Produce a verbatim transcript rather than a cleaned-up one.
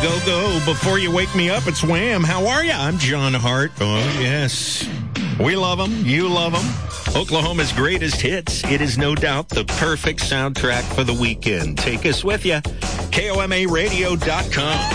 go, go. Before you wake me up, it's Wham. How are you? I'm John Hart. Oh, yes. We love them. You love them. Oklahoma's greatest hits. It is no doubt the perfect soundtrack for the weekend. Take us with you. K O M A radio dot com.